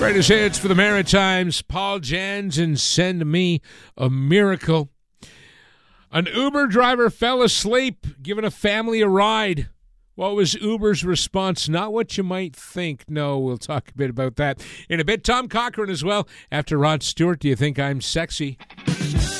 Greatest hits for the Maritimes. Paul Jans and Send Me a Miracle. An Uber driver fell asleep giving a family a ride. What was Uber's response? Not what you might think. No, we'll talk a bit about that in a bit. Tom Cochrane as well. After Rod Stewart, Do You Think I'm Sexy?